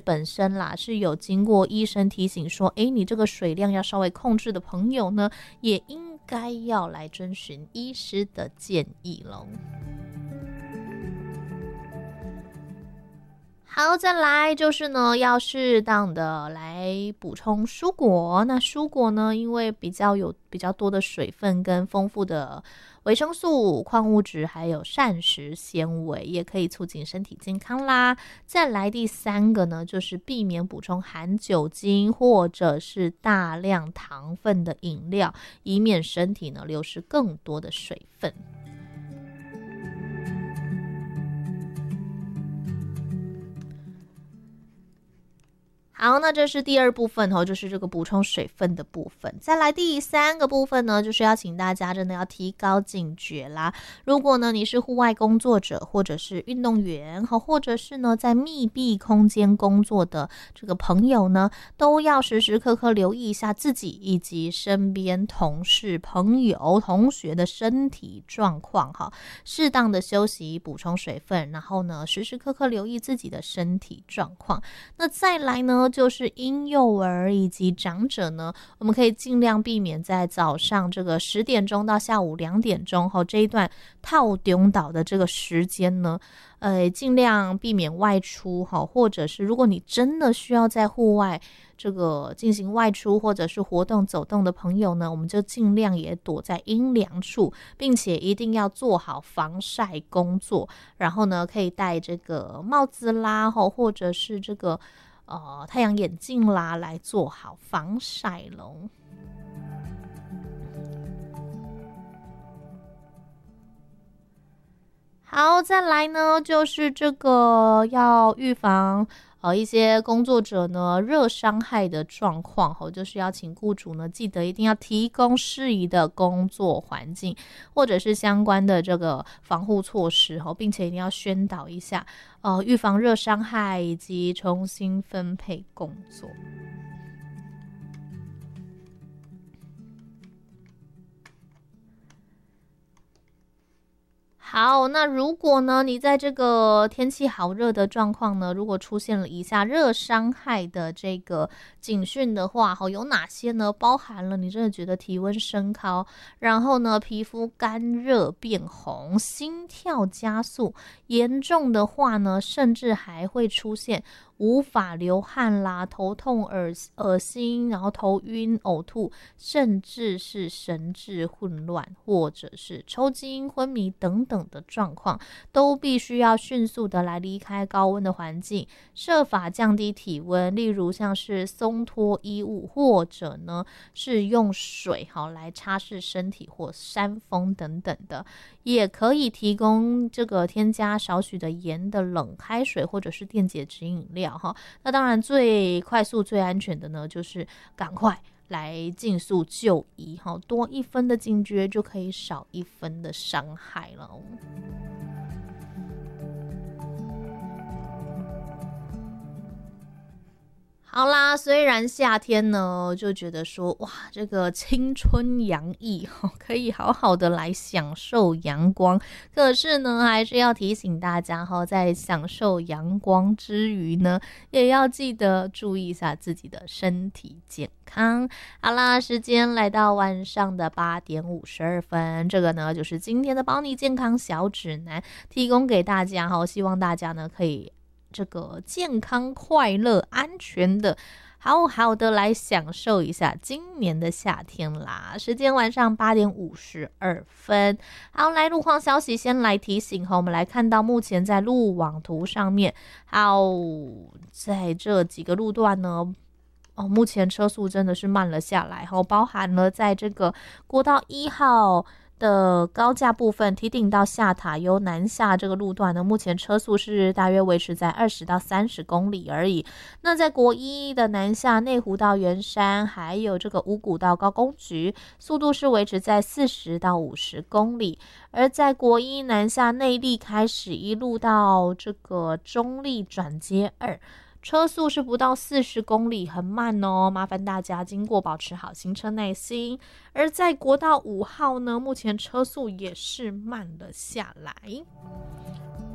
本身啦是有经过医生提醒说，你这个水量要稍微控制的朋友呢，也应该要来遵循医师的建议咯。好，再来就是呢，要适当的来补充蔬果。那蔬果呢，因为比较多的水分跟丰富的维生素、矿物质，还有膳食纤维，也可以促进身体健康啦。再来第3个呢，就是避免补充含酒精或者是大量糖分的饮料，以免身体呢流失更多的水分。好，那这是第2部分就是这个补充水分的部分。再来第3个部分呢，就是要请大家真的要提高警觉啦。如果呢你是户外工作者，或者是运动员，或者是呢在密闭空间工作的这个朋友呢，都要时时刻刻留意一下自己以及身边同事、朋友、同学的身体状况适当的休息，补充水分，然后呢时时刻刻留意自己的身体状况。那再来呢，就是婴幼儿以及长者呢，我们可以尽量避免在早上这个10点钟到下午2点钟这一段套中岛的这个时间呢，尽量避免外出或者是如果你真的需要在户外这个进行外出或者是活动走动的朋友呢，我们就尽量也躲在阴凉处，并且一定要做好防晒工作，然后呢可以戴这个帽子啦，或者是这个太阳眼镜啦，来做好防晒咯。好，再来呢，就是这个要预防一些工作者呢热伤害的状况就是要请雇主呢记得一定要提供适宜的工作环境，或者是相关的这个防护措施并且一定要宣导一下预防热伤害以及重新分配工作。好，那如果呢你在这个天气好热的状况呢，如果出现了以下热伤害的这个警讯的话有哪些呢？包含了你真的觉得体温升高，然后呢皮肤干热变红，心跳加速，严重的话呢甚至还会出现无法流汗啦，头痛、恶心，然后头晕、呕吐，甚至是神志混乱，或者是抽筋、昏迷等等的状况，都必须要迅速的来离开高温的环境，设法降低体温，例如像是松脱衣物，或者呢是用水来擦拭身体或扇风等等的，也可以提供这个添加少许的盐的冷开水或者是电解质饮料那当然最快速最安全的呢，就是赶快来尽速就医多1分的警觉就可以少1分的伤害了好啦，虽然夏天呢就觉得说哇，这个青春洋溢可以好好的来享受阳光，可是呢还是要提醒大家在享受阳光之余呢，也要记得注意一下自己的身体健康。好啦，时间来到晚上的8点52分，这个呢就是今天的保你健康小指南，提供给大家希望大家呢可以这个健康、快乐、安全的好好的来享受一下今年的夏天啦。时间晚上8点52分。好，来路况消息先来提醒我们来看到目前在路网图上面，在这几个路段呢目前车速真的是慢了下来包含了在这个国道1号的高架部分，堤顶到下塔由南下这个路段呢，目前车速是大约维持在20到30公里而已。那在国一的南下内湖到圆山，还有这个五股到高工局，速度是维持在40到50公里。而在国一南下内壢开始一路到这个中壢转接2，车速是不到40公里，很慢哦，麻烦大家经过保持好行车耐心。而在国道5号呢，目前车速也是慢了下来。